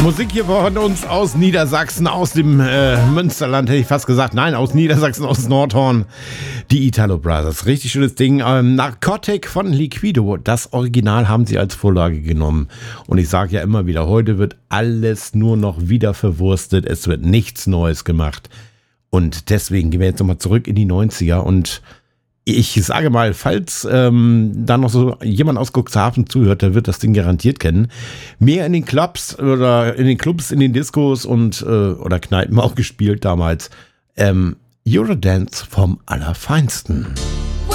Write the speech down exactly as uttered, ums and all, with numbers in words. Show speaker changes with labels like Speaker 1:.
Speaker 1: Musik hier von uns aus Niedersachsen, aus dem äh, Münsterland, hätte ich fast gesagt. Nein, aus Niedersachsen, aus Nordhorn. Die Italo Brothers. Richtig schönes Ding. Ähm, Narcotic von Liquido. Das Original haben sie als Vorlage genommen. Und ich sage ja immer wieder, heute wird alles nur noch wieder verwurstet. Es wird nichts Neues gemacht. Und deswegen gehen wir jetzt nochmal zurück in die neunziger und ich sage mal, falls ähm, da noch so jemand aus Cuxhaven zuhört, der wird das Ding garantiert kennen. Mehr in den Clubs oder in den Clubs, in den Discos und äh, oder Kneipen auch gespielt damals. Ähm, Eurodance vom Allerfeinsten.